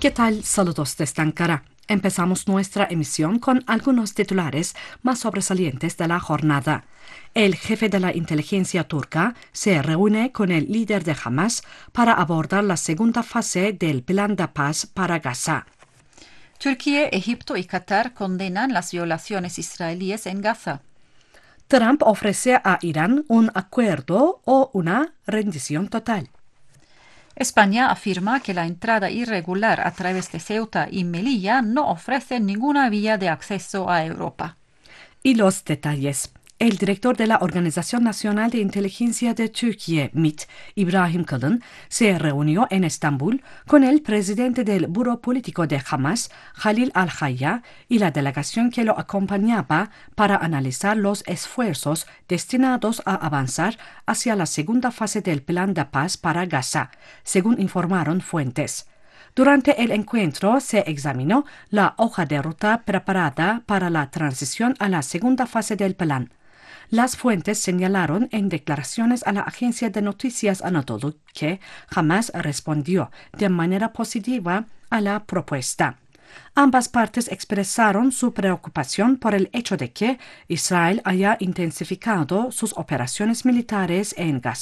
¿Qué tal? Saludos desde Ankara. Empezamos nuestra emisión con algunos titulares más sobresalientes de la jornada. El jefe de la inteligencia turca se reúne con el líder de Hamas para abordar la segunda fase del plan de paz para Gaza. Türkiye, Egipto y Qatar condenan las violaciones israelíes en Gaza. Trump ofrece a Irán un acuerdo o una rendición total. España afirma que la entrada irregular a través de Ceuta y Melilla no ofrece ninguna vía de acceso a Europa. Y los detalles. El director de la Organización Nacional de Inteligencia de Türkiye, MİT, İbrahim Kalın, se reunió en Estambul con el presidente del Buró Político de Hamas, Khalil al-Hayya, y la delegación que lo acompañaba para analizar los esfuerzos destinados a avanzar hacia la segunda fase del plan de paz para Gaza, según informaron fuentes. Durante el encuentro se examinó la hoja de ruta preparada para la transición a la segunda fase del plan. Las fuentes señalaron en declaraciones a la agencia de noticias Anadolu que Hamas respondió de manera positiva a la propuesta. Ambas partes expresaron su preocupación por el hecho de que Israel haya intensificado sus operaciones militares en Gaza